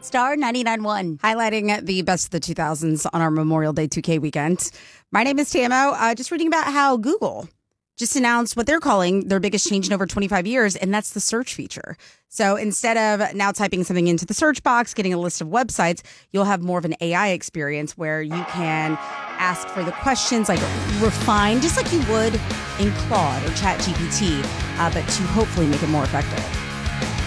Star 99.1. Highlighting the best of the 2000s on our Memorial Day 2K weekend. My name is Tamo. Just reading about how Google just announced what they're calling their biggest change in over 25 years, and that's the search feature. So instead of now typing something into the search box, getting a list of websites, you'll have more of an AI experience where you can ask for the questions, like refine, just like you would in Claude or ChatGPT, but to hopefully make it more effective.